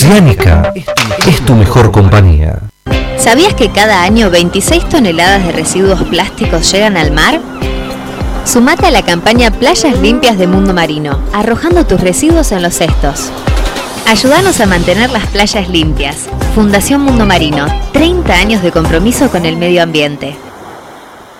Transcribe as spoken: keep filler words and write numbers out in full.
Oceánica es tu mejor compañía. ¿Sabías que cada año veintiséis toneladas de residuos plásticos llegan al mar? Sumate a la campaña Playas Limpias de Mundo Marino, arrojando tus residuos en los cestos. Ayúdanos a mantener las playas limpias. Fundación Mundo Marino, treinta años de compromiso con el medio ambiente.